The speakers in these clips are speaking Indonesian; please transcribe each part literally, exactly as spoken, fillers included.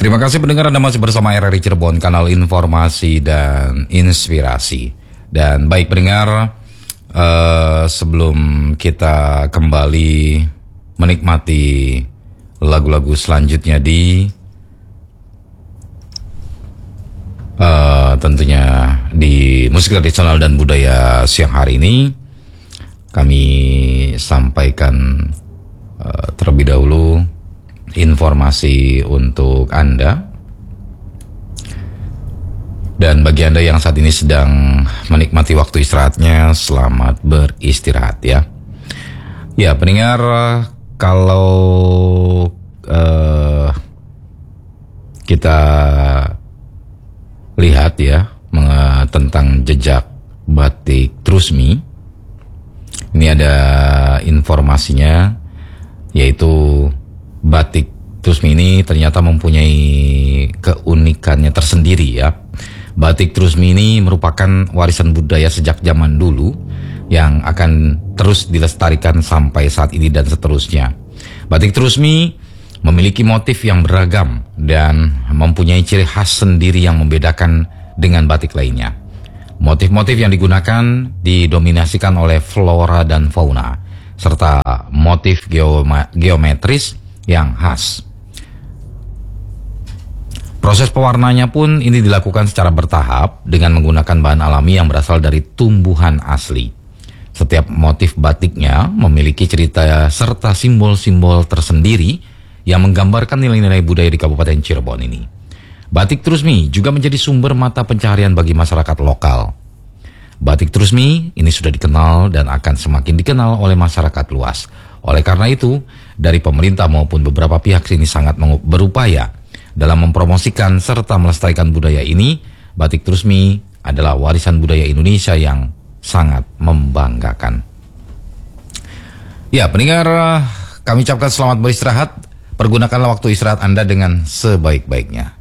Terima kasih pendengar, Anda masih bersama R R I Cirebon, kanal informasi dan inspirasi. Dan baik pendengar, uh, sebelum kita kembali menikmati lagu-lagu selanjutnya di uh, tentunya di musik tradisional dan budaya siang hari ini, kami sampaikan uh, terlebih dahulu informasi untuk Anda. Dan bagi Anda yang saat ini sedang menikmati waktu istirahatnya, selamat beristirahat ya. Ya pendengar, kalau uh, kita lihat ya tentang jejak batik Trusmi, ini ada informasinya, yaitu batik Trusmi ini ternyata mempunyai keunikannya tersendiri ya. Batik Trusmi ini merupakan warisan budaya sejak zaman dulu yang akan terus dilestarikan sampai saat ini dan seterusnya. Batik Trusmi memiliki motif yang beragam dan mempunyai ciri khas sendiri yang membedakan dengan batik lainnya. Motif-motif yang digunakan didominasikan oleh flora dan fauna, serta motif geoma- geometris yang khas. Proses pewarnanya pun ini dilakukan secara bertahap dengan menggunakan bahan alami yang berasal dari tumbuhan asli. Setiap motif batiknya memiliki cerita serta simbol-simbol tersendiri yang menggambarkan nilai-nilai budaya di Kabupaten Cirebon ini. Batik Trusmi juga menjadi sumber mata pencaharian bagi masyarakat lokal. Batik Trusmi ini sudah dikenal dan akan semakin dikenal oleh masyarakat luas. Oleh karena itu, dari pemerintah maupun beberapa pihak sini sangat berupaya dalam mempromosikan serta melestarikan budaya ini. Batik Trusmi adalah warisan budaya Indonesia yang sangat membanggakan. Ya, pendengar, kami ucapkan selamat beristirahat. Pergunakanlah waktu istirahat Anda dengan sebaik-baiknya.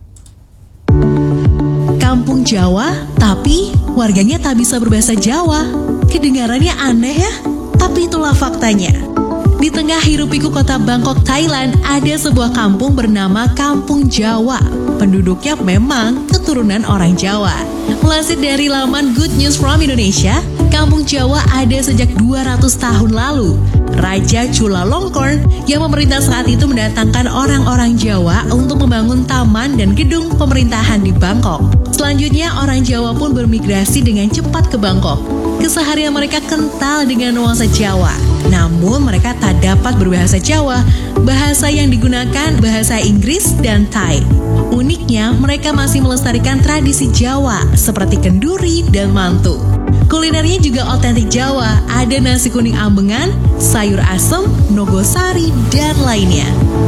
Kampung Jawa, tapi warganya tak bisa berbahasa Jawa. Kedengarannya aneh ya, tapi itulah faktanya. Di tengah hiruk-pikuk kota Bangkok, Thailand, ada sebuah kampung bernama Kampung Jawa. Penduduknya memang keturunan orang Jawa. Melansir dari laman Good News from Indonesia, Kampung Jawa ada sejak dua ratus tahun lalu. Raja Chulalongkorn yang memerintah saat itu mendatangkan orang-orang Jawa untuk membangun taman dan gedung pemerintahan di Bangkok. Selanjutnya, orang Jawa pun bermigrasi dengan cepat ke Bangkok. Keseharian mereka kental dengan nuansa Jawa. Namun mereka tak dapat berbahasa Jawa. Bahasa yang digunakan bahasa Inggris dan Thai. Uniknya, mereka masih melestarikan tradisi Jawa seperti kenduri dan mantu. Kulinernya juga otentik Jawa. Ada nasi kuning ambengan, sayur asem, nogosari, dan lainnya.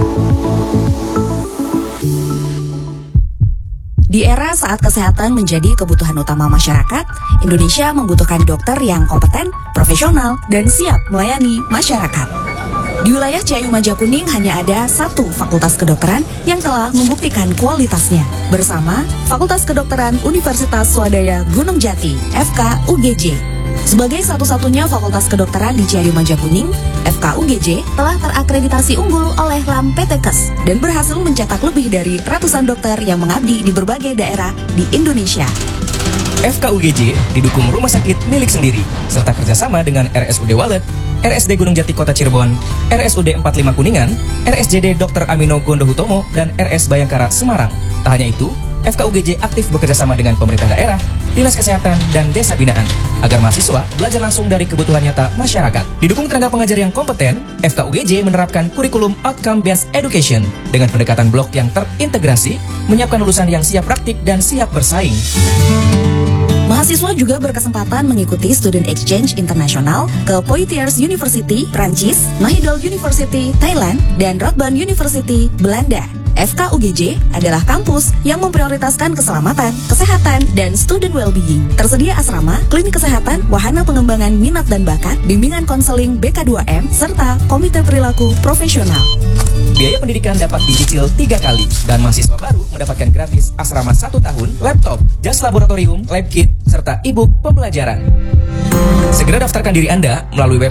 Di era saat kesehatan menjadi kebutuhan utama masyarakat, Indonesia membutuhkan dokter yang kompeten, profesional, dan siap melayani masyarakat. Di wilayah Ciayu Majakuning hanya ada satu fakultas kedokteran yang telah membuktikan kualitasnya, bersama Fakultas Kedokteran Universitas Swadaya Gunung Jati, F K U G J. Sebagai satu-satunya fakultas kedokteran di Ciayu Majakuning, F K U G J telah terakreditasi unggul oleh L A M P T K E S dan berhasil mencetak lebih dari ratusan dokter yang mengabdi di berbagai daerah di Indonesia. F K U G J didukung rumah sakit milik sendiri, serta kerjasama dengan R S U D Walet, R S D Gunung Jati Kota Cirebon, R S U D empat puluh lima Kuningan, R S J D Dokter Amino Gondo Hutomo, dan R S Bayangkara Semarang. Tak hanya itu, F K U G J aktif bekerjasama dengan pemerintah daerah, Dinas Kesehatan, dan Desa Binaan agar mahasiswa belajar langsung dari kebutuhan nyata masyarakat. Didukung tenaga pengajar yang kompeten, F K U G J menerapkan kurikulum outcome-based education dengan pendekatan blok yang terintegrasi, menyiapkan lulusan yang siap praktik dan siap bersaing. Mahasiswa juga berkesempatan mengikuti student exchange internasional ke Poitiers University, Prancis, Mahidol University, Thailand, dan Radboud University, Belanda. F K U G J adalah kampus yang memprioritaskan keselamatan, kesehatan, dan student well-being. Tersedia asrama, klinik kesehatan, wahana pengembangan minat dan bakat, bimbingan konseling B K dua M, serta komite perilaku profesional. Biaya pendidikan dapat dicicil tiga kali, dan mahasiswa baru mendapatkan gratis asrama satu tahun, laptop, jas laboratorium, lab kit, serta e-book pembelajaran. Segera daftarkan diri Anda melalui website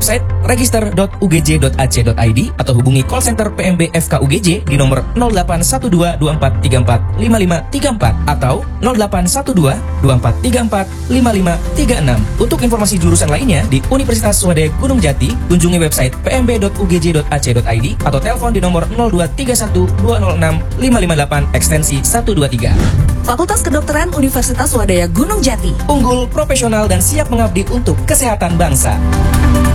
register dot u g j dot a c dot i d atau hubungi call center P M B F K U G J di nomor nol delapan satu dua dua empat tiga empat lima lima tiga empat atau nol delapan satu dua dua empat tiga empat lima lima tiga enam. Untuk informasi jurusan lainnya di Universitas Swadaya Gunung Jati, kunjungi website p m b dot u g j dot a c dot i d atau telepon di nomor nol dua tiga satu dua nol enam lima lima delapan ekstensi satu dua tiga. Fakultas Kedokteran Universitas Swadaya Gunung Jati. Unggul, profesional, dan siap mengabdi untuk kesehatan bangsa.